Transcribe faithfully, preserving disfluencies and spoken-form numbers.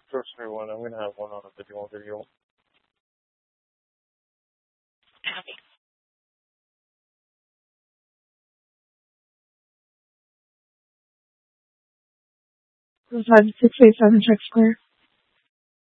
Grocery one. I'm gonna have one on a video video. five six eight seven Check Square.